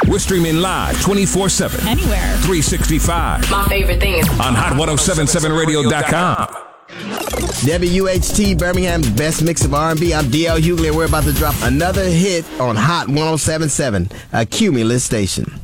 We're streaming live 24/7. Anywhere. 365. My favorite thing is on hot1077radio.com. WHT Birmingham's best mix of R&B. I'm DL Hughley, and we're about to drop another hit on Hot 1077, a Cumulus station.